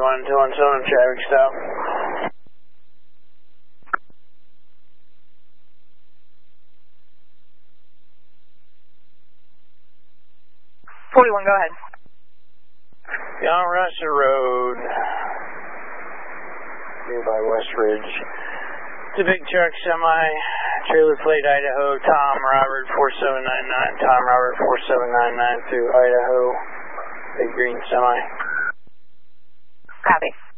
41-217, traffic stop. 41, go ahead. On Russia Road, nearby West Ridge. It's a big truck semi, trailer plate Idaho, Tom Robert 4799, Tom Robert 4799 through Idaho, big green semi. Copy.